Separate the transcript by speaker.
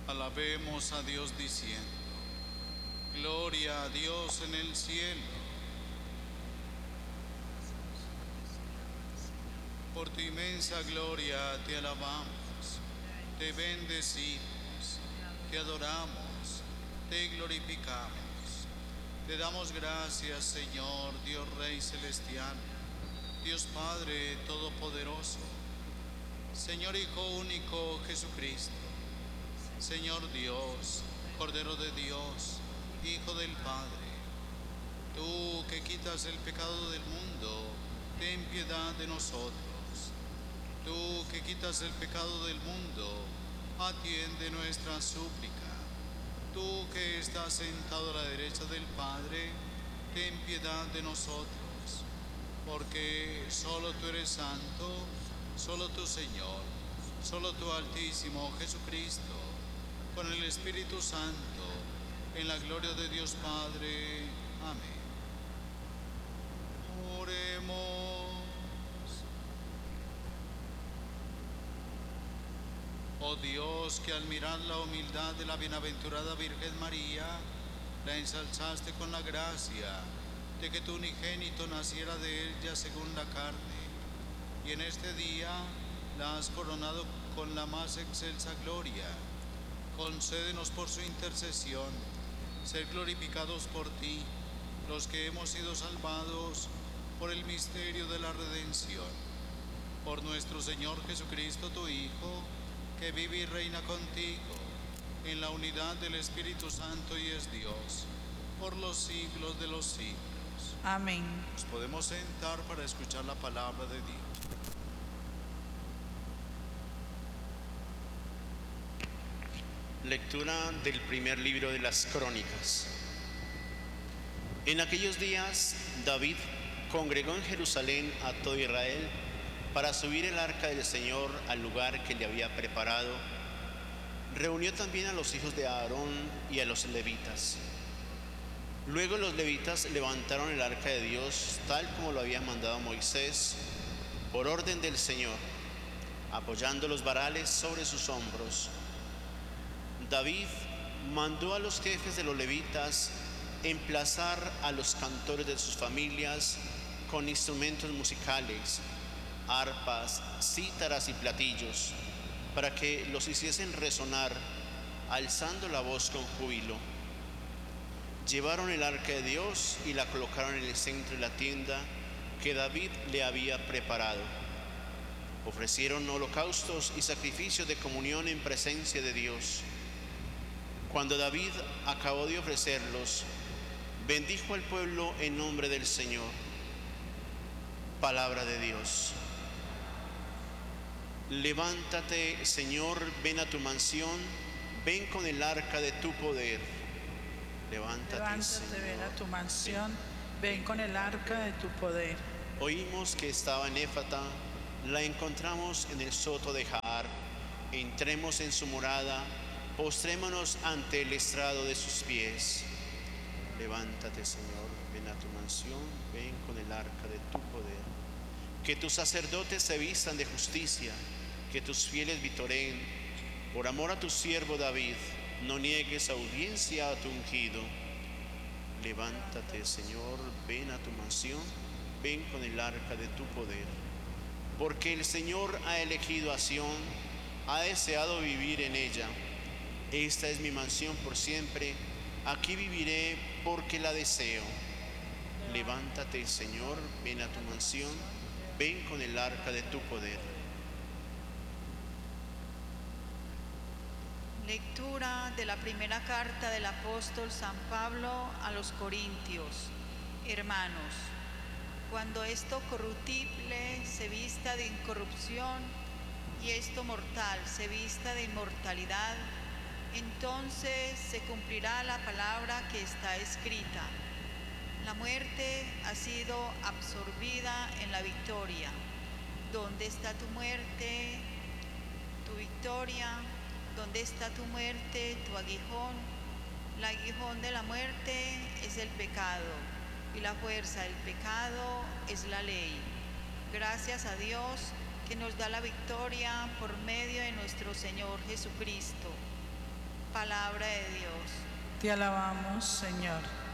Speaker 1: Alabemos a Dios diciendo: Gloria a Dios en el cielo. Por tu inmensa gloria te alabamos, te bendecimos, te adoramos, te glorificamos. Te damos gracias, Señor, Dios Rey Celestial, Dios Padre Todopoderoso, Señor Hijo único Jesucristo, Señor Dios, Cordero de Dios, Hijo del Padre. Tú que quitas el pecado del mundo, ten piedad de nosotros. Tú que quitas el pecado del mundo, atiende nuestra súplica. Tú que estás sentado a la derecha del Padre, ten piedad de nosotros, porque solo tú eres santo, solo tú, Señor, solo tú, Altísimo Jesucristo, con el Espíritu Santo, en la gloria de Dios Padre. Amén. Oremos. Oh Dios, que al mirar la humildad de la bienaventurada Virgen María, la ensalzaste con la gracia de que tu unigénito naciera de ella según la carne, y en este día la has coronado con la más excelsa gloria. Concédenos por su intercesión ser glorificados por ti, los que hemos sido salvados por el misterio de la redención. Por nuestro Señor Jesucristo, tu Hijo, que vive y reina contigo en la unidad del Espíritu Santo y es Dios, por los siglos de los siglos.
Speaker 2: Amén.
Speaker 1: Nos podemos sentar para escuchar la palabra de Dios.
Speaker 3: Lectura del primer libro de las Crónicas. En aquellos días, David congregó en Jerusalén a todo Israel para subir el arca del Señor al lugar que le había preparado. Reunió también a los hijos de Aarón y a los levitas. Luego los levitas levantaron el arca de Dios tal como lo había mandado Moisés, por orden del Señor, apoyando los varales sobre sus hombros. David mandó a los jefes de los levitas emplazar a los cantores de sus familias con instrumentos musicales, arpas, cítaras y platillos, para que los hiciesen resonar, alzando la voz con júbilo. Llevaron el arca de Dios y la colocaron en el centro de la tienda que David le había preparado. Ofrecieron holocaustos y sacrificios de comunión en presencia de Dios. Cuando David acabó de ofrecerlos, bendijo al pueblo en nombre del Señor. Palabra de Dios. Levántate, Señor, ven a tu mansión, ven con el arca de tu poder. Levántate, Señor,
Speaker 2: ven a tu mansión, ven con el arca de tu poder.
Speaker 3: Oímos que estaba en Éfata, la encontramos en el soto de Jaar. Entremos en su morada, postrémonos ante el estrado de sus pies. Levántate, Señor, ven a tu mansión, ven con el arca de tu poder. Que tus sacerdotes se vistan de justicia, que tus fieles vitoreen. Por amor a tu siervo David, no niegues audiencia a tu ungido. Levántate, Señor, ven a tu mansión, ven con el arca de tu poder. Porque el Señor ha elegido a Sión, ha deseado vivir en ella. Esta es mi mansión por siempre, aquí viviré porque la deseo. Levántate, Señor, ven a tu mansión, ven con el arca de tu poder.
Speaker 4: Lectura de la primera carta del apóstol San Pablo a los Corintios. Hermanos, cuando esto corruptible se vista de incorrupción y esto mortal se vista de inmortalidad, entonces se cumplirá la palabra que está escrita: la muerte ha sido absorbida en la victoria. ¿Dónde está tu muerte, tu victoria? ¿Dónde está tu muerte, tu aguijón? El aguijón de la muerte es el pecado, y la fuerza del pecado es la ley. Gracias a Dios que nos da la victoria por medio de nuestro Señor Jesucristo. Palabra de Dios.
Speaker 2: Te alabamos, Señor.